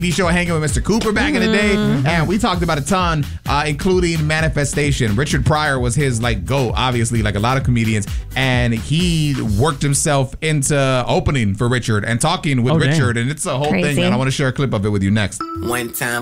show hanging with Mr. Cooper back in the day, and we talked about a ton, including Manifestation. Richard Pryor was his GOAT, obviously, like a lot of comedians, and he worked himself into opening for Richard and talking with Richard, and it's a whole thing, and I want to share a clip of it with you next. One time